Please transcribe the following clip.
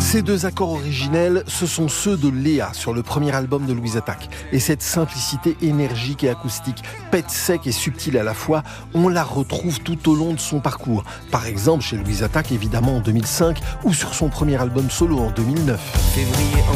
Ces deux accords originels, ce sont ceux de Léa sur le premier album de Louise Attaque. Et cette simplicité énergique et acoustique, pète sec et subtile à la fois, on la retrouve tout au long de son parcours. Par exemple chez Louise Attaque, évidemment en 2005, ou sur son premier album solo en 2009. Février